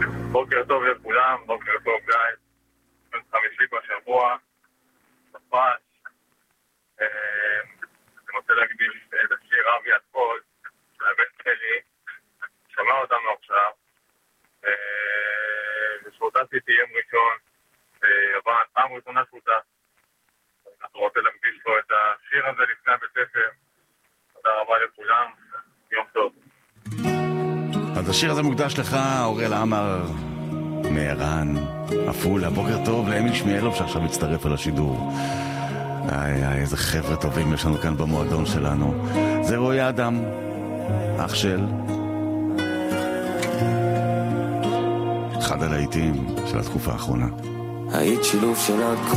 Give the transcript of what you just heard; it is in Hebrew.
בוקר טוב לכולם, בוקר טוב גיא. חמישי בשבוע, סופש. אני רוצה להקדיש את השיר אבי התפול, לבן שלי, שמע אותנו עכשיו. ושותתי יום ראשון, יוון, פעם ראשונה שותה. אנחנו רוצים להקדיש לו את השיר הזה לפני הבית ספר. תודה רבה לכולם, יום טוב. אז השיר הזה מוקדש לך, אוריאל עמר, מערן, עפולה. בוקר טוב לאמיל שמיאלוב שעכשיו מצטרף על השידור. איזה חבר'ה טובים יש לנו כאן במועדון שלנו. זה רועי אדם, אח של אחד הלהיטים של התקופה האחרונה. היית שילוב של הכל